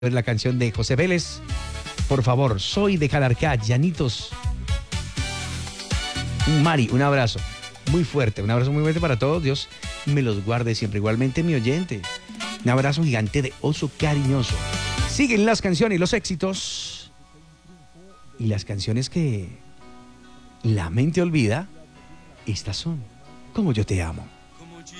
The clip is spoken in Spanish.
La canción de José Vélez, por favor, soy de Calarcá, Llanitos. Mari, un abrazo muy fuerte para todos. Dios me los guarde siempre. Igualmente mi oyente, un abrazo gigante de oso cariñoso. Siguen las canciones, los éxitos y las canciones que la mente olvida. Estas son Como yo te amo.